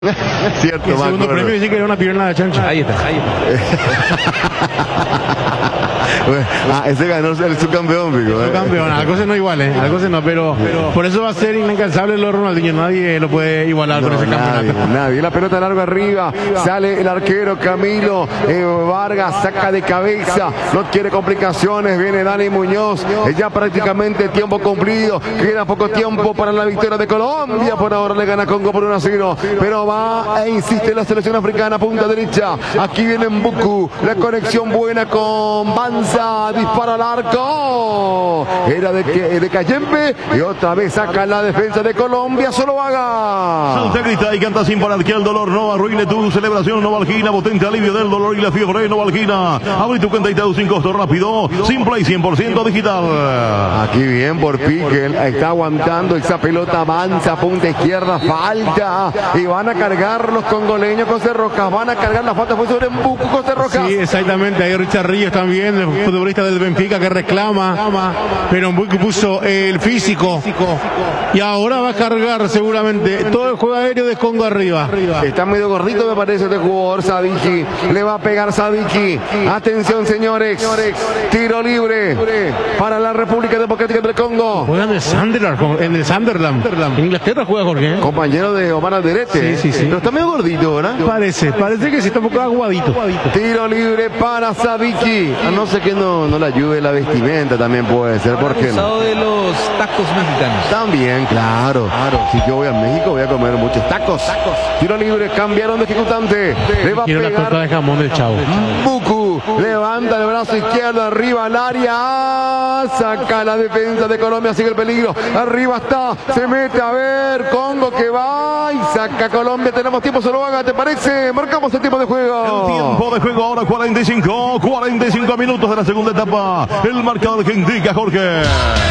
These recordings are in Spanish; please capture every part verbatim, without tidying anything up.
Cierto, el segundo premio dice que era una pierna de chancho. Ahí está, ahí está. Ah, ese ganó el subcampeón, Pico. El subcampeón, algo se no igual, ¿eh? Algo se no, pero, pero por eso va a ser inalcanzable los Ronaldinho. Nadie lo puede igualar no, con ese nadie, campeonato. Nadie. La pelota larga arriba. Sale el arquero Camilo eh, Vargas, saca de cabeza. No quiere complicaciones. Viene Dani Muñoz. Es ya prácticamente tiempo cumplido. Queda poco tiempo para la victoria de Colombia. Por ahora le gana Congo por uno a cero. Pero va e insiste la selección africana. Punta derecha. Aquí viene Mbuku. La conexión buena con Banza. Dispara al arco. Era de, de Cayembe. Y otra vez saca la defensa de Colombia. Solo haga. Salta, grita y canta sin parar que el dolor no arruine tu celebración. Novalgina, potente alivio del dolor y la fiebre. Novalgina. Abre tu cuenta y te da sin costo rápido, simple y cien por ciento digital. Aquí bien por Piquel. Está aguantando esa pelota. Avanza, punta izquierda. Falta. Y van a cargar los congoleños con Cerrocas. Van a cargar la falta. Fue sobre Mbuku con Cerrocas. Sí, exactamente. Ahí Richard Ríos también, el futbolista del Benfica que reclama. Pero Mbuku puso el físico. Y ahora va a cargar seguramente todo el juego aéreo de Congo arriba. Está medio gordito, me parece, este jugador. Sadiki. Le va a pegar Sadiki. Atención, señores. Tiro libre para la República Democrática del Congo. Juega en el Sunderland. En el Sunderland. En Inglaterra juega Jorge. Compañero de Omar Alderete. Sí, sí, sí. Pero está medio gordito, ¿verdad? Parece, parece que sí está un poco aguadito. Tiro libre para Sadiki. A no ser que no, no le ayude la vestimenta, también puede ser. ¿Por qué no? de los tacos mexicanos. También, claro. claro. Si yo voy a México, voy a comer muchos tacos. tacos. Tiro libre, cambiaron de ejecutante. Le va a Quiero pegar. una torta de jamón del Chavo. Mbuku levanta el brazo izquierdo arriba al área. Saca la defensa de Colombia, sigue el peligro. Arriba está, se mete a ver. Congo que va y saca Colombia. Tenemos tiempo, solo haga, ¿te parece? Marcamos el tiempo de juego. El tiempo de juego ahora cuarenta y cinco, cuarenta y cinco minutos de la segunda etapa. El marcador que indica Jorge.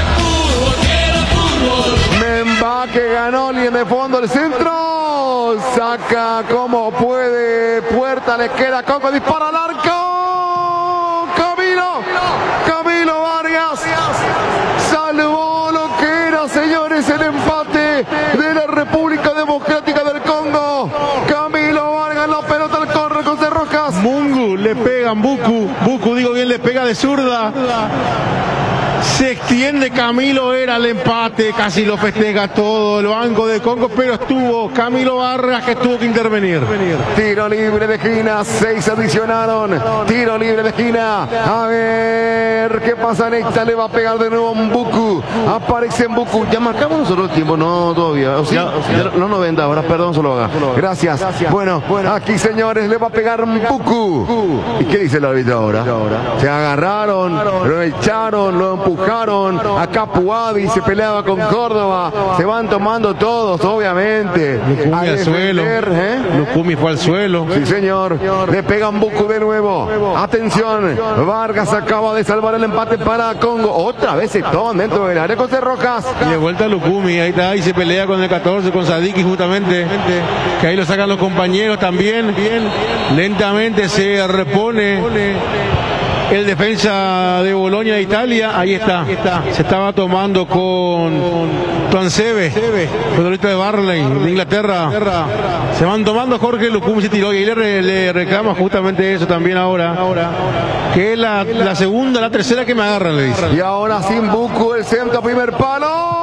Memba que ganó, línea de fondo, el centro. Saca como puede. Puerta le queda Congo, dispara al arco. Camilo. Camilo Vargas. Salvó lo que era, señores, el empate de la República Democrática del Congo. Camilo Vargas, la pelota al corre con Cerrocas. Mungu le pega a Mbuku. Mbuku, digo bien, le pega de zurda. Se extiende Camilo, era el empate, casi lo festeja todo el banco de Congo, pero estuvo Camilo Vargas que tuvo que intervenir. Tiro libre de esquina, seis adicionaron. Tiro libre de esquina. A ver qué pasa en esta, le va a pegar de nuevo Mbuku. Aparece Mbuku. Ya marcamos nosotros el tiempo, no todavía. O sea, ya, no noventa ahora, perdón, solo haga. Gracias. Bueno, aquí señores, le va a pegar Mbuku. ¿Y qué dice el árbitro ahora? Se agarraron, lo echaron, lo empujaron. Acá Puabi se peleaba con Córdoba. Se van tomando todos, obviamente. Lucumi al suelo. ¿eh? Lucumi fue al suelo. Sí, señor. Le pegan Mbuku de nuevo. Atención. Vargas acaba de salvar el empate para Congo. Otra vez se toman dentro del área con Cerrocas. Y de vuelta Lucumi. Ahí está. Ahí se pelea con el catorce, con Sadiki justamente. Que ahí lo sacan los compañeros también. Lentamente se repone el defensa de Bolonia de Italia. Ahí está. Se estaba tomando con Tuansebe, futbolista de Barley, de Inglaterra. Se van tomando. Jorge Lucumi se tiró y ahí le, le reclama justamente eso también ahora. Que es la, la segunda, la tercera que me agarran, le dice. Y ahora sin Mbuku, el centro, primer palo.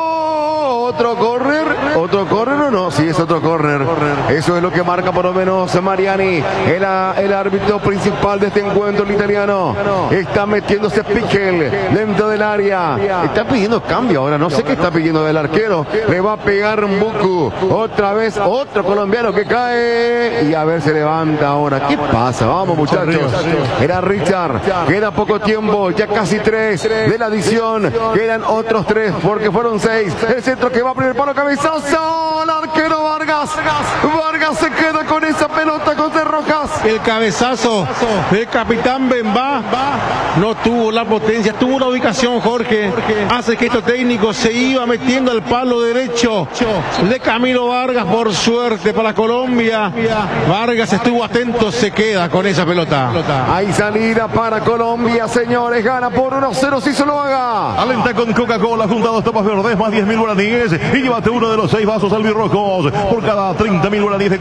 Otro córner, otro córner o no, sí es otro córner. Eso es lo que marca por lo menos Mariani, el, el árbitro principal de este encuentro, el italiano. Está metiéndose Piquel dentro del área. Está pidiendo cambio ahora, no sé qué está pidiendo del arquero. Le va a pegar Mbuku. Otra vez otro colombiano que cae. Y a ver, se levanta ahora. ¿Qué pasa? Vamos, muchachos. Era Richard. Queda poco tiempo, ya casi tres de la adición. Quedan otros tres porque fueron seis. El centro que va a primer palo, cabezazo, el arquero Vargas. Vargas se queda con esa pelota con Cerrocas. El cabezazo del capitán Bemba no tuvo la potencia, tuvo la ubicación, Jorge. Hace que estos técnicos se iba metiendo al palo derecho de Camilo Vargas. Por suerte para Colombia, Vargas estuvo atento, se queda con esa pelota. Hay salida para Colombia, señores. Gana por uno cero si se lo haga. Alenta con Coca-Cola junto a dos tapas verdes más diez mil guaraníes y llévate uno de los seis vasos albirrojos. por cada treinta mil guaraníes de